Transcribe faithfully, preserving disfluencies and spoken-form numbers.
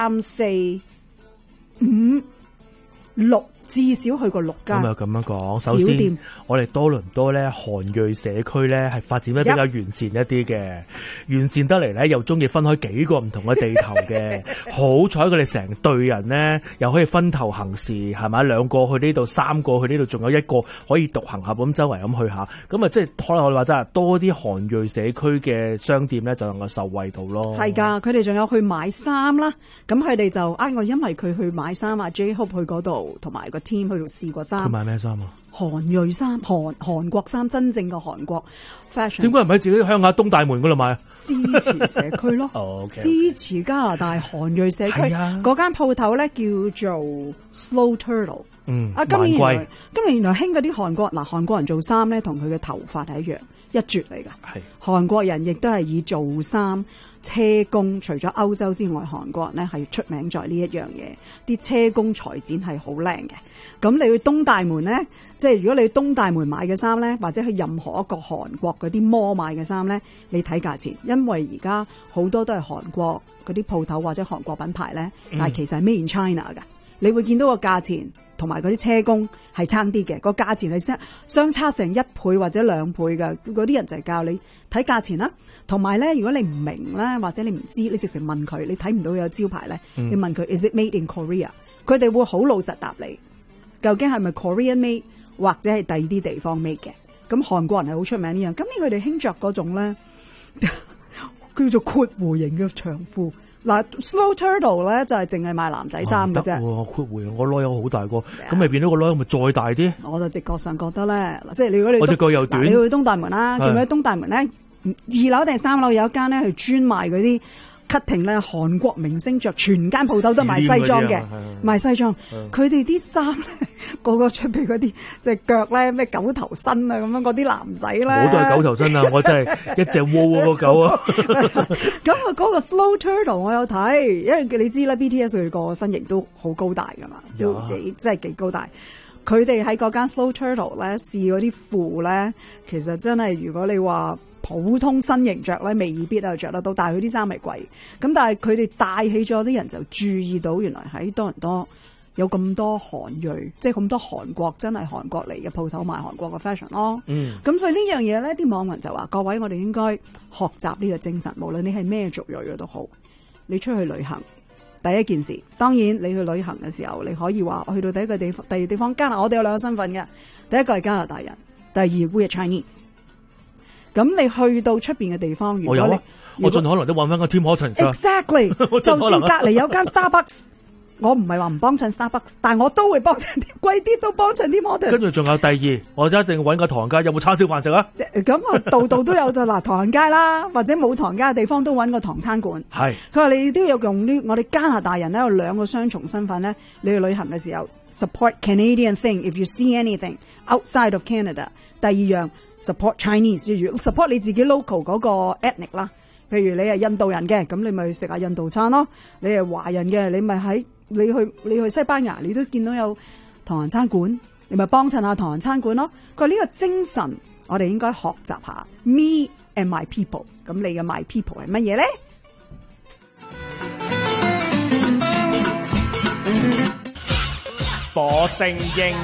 三四五六。至少去過六間。 咁又咁樣講， 小首先店我哋多倫多咧韓裔社區咧係發展得比較完善一啲嘅，完善得嚟咧又中意分開幾個唔同嘅地頭嘅。好彩佢哋成隊人咧又可以分頭行事，係咪？兩個去呢度，三個去呢度，仲有一個可以獨行俠咁周圍咁去下。咁啊，即係可能我哋話齋多啲韓裔社區嘅商店咧，就能夠受惠到咯。 係㗎，佢哋仲有去買衫啦。咁佢哋就啊，我因為佢去買衫啊 ，J Hope 去嗰度同埋個 team 去度試過衫。 佢買咩衫啊？ 韓裔衫，韓韓國衫，真正嘅韓國 fashion。 點解唔喺自己鄉下東大門嗰度買啊？ 支持社區咯， oh, okay, okay. 支持加拿大韓裔社區。 啊、 嗰間鋪頭咧叫做 Slow Turtle。 嗯， 啊，今年原來貴今年原來興嗰啲韓國嗱，韓國人做衫咧，同佢嘅頭髮係一樣一絕嚟㗎。 係韓國人亦都係以做衫。車工除咗歐洲之外，韓國人咧係出名在呢一樣嘢，啲車工裁剪係好靚嘅。咁你去東大門咧，即係如果你去東大門買嘅衫咧，或者去任何一個韓國嗰啲摩買嘅衫咧，你睇價錢，因為而家好多都係韓國嗰啲鋪頭或者韓國品牌咧，但係其實係 Made in China 嘅。你會見到個價錢同埋嗰啲車工係差啲嘅，個價錢係相相差成一倍或者兩倍嘅。嗰啲人就係教你睇價錢啦。同埋咧，如果你唔明咧，或者你唔知，你直情問佢，你睇唔到有招牌咧，嗯、你問佢 Is it made in Korea？ 佢哋會好老實答你，究竟係咪 Korean made 或者係第二啲地方 made 嘅？咁韓國人係好出名呢樣，咁呢佢哋興着嗰種咧叫做括弧型嘅長褲。嗱 ，Slow Turtle 咧就係淨係賣男仔衫嘅啫。 括弧我攞有好大個，咁咪變咗個攞咪再大啲？ 我就直覺上覺得咧，即係如果你我隻腳又短， 你去東大門啦，見唔見東大門咧？二樓定三樓有一間咧，係專賣嗰啲 cutting 咧，韓國明星着，全間鋪頭都賣西裝嘅，賣西裝。佢哋啲衫咧，個個出邊嗰啲隻腳咧，咩狗頭身啊咁樣，嗰啲男仔咧， 我都係狗頭身啊！我真係一隻窩窩個狗啊！ 咁啊，嗰個 Slow Turtle 我有睇，因為你知啦 ，B T S 佢個身形都好高大噶嘛，都幾即係幾高大。佢哋喺嗰間 Slow Turtle 咧試嗰啲褲咧，其實真係如果你話普通身形着咧，未必啊着得到，但係佢啲衫係貴。咁但係佢哋帶起咗啲人就注意到，原來喺多倫多有咁多韓裔，即係咁多韓國真係韓國嚟嘅鋪頭賣韓國嘅 fashion 咯。嗯，咁所以呢樣嘢咧，啲網民就話：各位，我哋應該學習呢個精神，無論你係咩族裔嘅都好，你出去旅行。第一件事，當然你去旅行嘅時候，你可以話去到第一個地方、第二地方加拿大，我哋有兩個身份嘅，第一個係加拿大人，第二 we are Chinese。咁你去到出邊嘅地方，如果你我有啊，我盡可能都揾翻個 Tim Hortons。 Exactly， 就算隔離有間 Starbucks， 我唔係話唔幫襯 Starbucks， 但我都會幫襯啲貴啲，都幫襯啲 Hortons。跟住仲有第二，我一定揾個唐人街，有冇叉燒飯食啊？ 咁啊，度度都有嗱，唐人街啦，或者冇唐人街嘅地方都揾個唐餐館。係，佢話你都要用呢，我哋加拿大人咧有兩個雙重身份咧，你去旅行嘅時候 support Canadian thing if you see anything outside of Canada。第二樣。support Chinese， 例如 support 你自己 local 嗰個 ethnic 啦，譬如你係印度人嘅，咁你咪食下印度餐咯；你係華人嘅，你咪喺你去你去西班牙，你都見到有唐人餐館，你咪幫襯下唐人餐館咯。佢話呢個精神，我哋應該學習下 me and my people。咁你嘅 my people 係乜嘢咧？ 火星鷹。